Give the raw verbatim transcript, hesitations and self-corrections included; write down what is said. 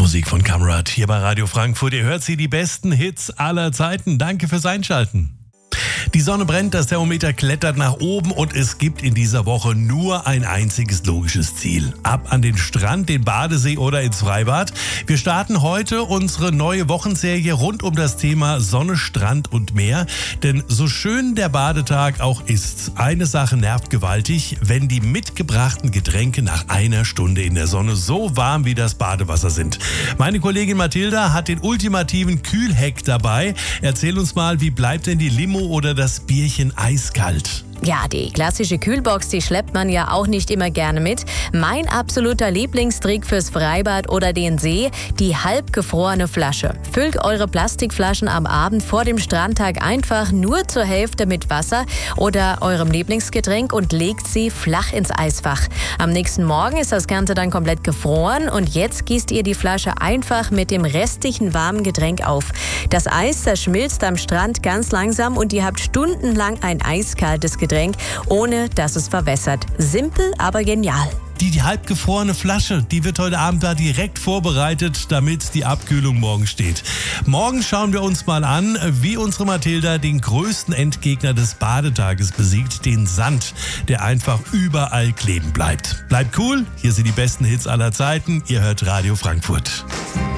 Musik von Kamrat hier bei Radio Frankfurt. Ihr hört sie, die besten Hits aller Zeiten. Danke fürs Einschalten. Die Sonne brennt, das Thermometer klettert nach oben und es gibt in dieser Woche nur ein einziges logisches Ziel. Ab an den Strand, den Badesee oder ins Freibad. Wir starten heute unsere neue Wochenserie rund um das Thema Sonne, Strand und Meer. Denn so schön der Badetag auch ist, eine Sache nervt gewaltig, wenn die mitgebrachten Getränke nach einer Stunde in der Sonne so warm wie das Badewasser sind. Meine Kollegin Mathilda hat den ultimativen Kühlhack dabei. Erzähl uns mal, wie bleibt denn die Limo oder das Bierchen eiskalt? Ja, die klassische Kühlbox, die schleppt man ja auch nicht immer gerne mit. Mein absoluter Lieblingstrick fürs Freibad oder den See, die halbgefrorene Flasche. Füllt eure Plastikflaschen am Abend vor dem Strandtag einfach nur zur Hälfte mit Wasser oder eurem Lieblingsgetränk und legt sie flach ins Eisfach. Am nächsten Morgen ist das Ganze dann komplett gefroren und jetzt gießt ihr die Flasche einfach mit dem restlichen warmen Getränk auf. Das Eis, das schmilzt am Strand ganz langsam und ihr habt stundenlang ein eiskaltes Getränk. Getränk, ohne dass es verwässert. Simpel, aber genial. Die, die halbgefrorene Flasche, die wird heute Abend da direkt vorbereitet, damit die Abkühlung morgen steht. Morgen schauen wir uns mal an, wie unsere Mathilda den größten Endgegner des Badetages besiegt, den Sand, der einfach überall kleben bleibt. Bleibt cool, hier sind die besten Hits aller Zeiten. Ihr hört Radio Frankfurt.